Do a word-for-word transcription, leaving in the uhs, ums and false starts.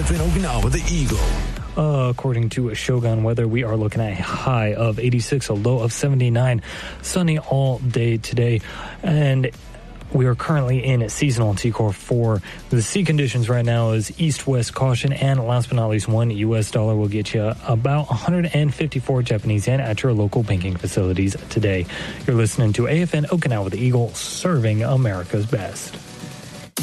F N Okinawa, the Eagle. Uh, according to Shogun Weather, we are looking at a high of eighty-six, a low of seventy-nine. Sunny all day today. And we are currently in seasonal T Core four. The sea conditions right now is east-west caution, and last but not least, one U S dollar will get you about one hundred fifty-four Japanese yen at your local banking facilities today. You're listening to A F N Okinawa, the Eagle, serving America's best.